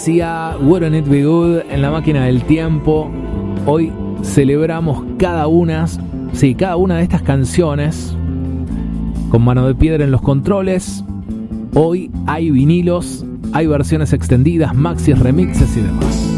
hacía Wouldn't It Be Good en la máquina del tiempo. Hoy celebramos cada una de estas canciones con Mano de Piedra en los controles. Hoy hay vinilos, hay versiones extendidas, maxis, remixes y demás.